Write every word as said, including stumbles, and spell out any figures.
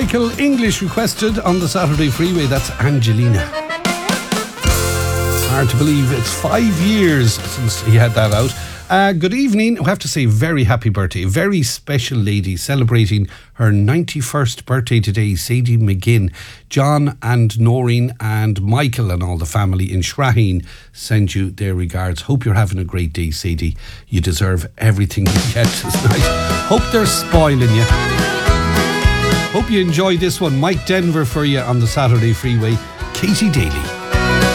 Michael English requested on the Saturday Freeway. That's Angelina. Hard to believe it's five years since he had that out. Uh, good evening. I have to say, very happy birthday. A very special lady celebrating her ninety-first birthday today, Sadie McGinn. John and Noreen and Michael and all the family in Shraheen send you their regards. Hope you're having a great day, Sadie. You deserve everything you get tonight. Hope they're spoiling you. Hope you enjoy this one. Mike Denver for you on the Saturday Freeway. Katie Daly.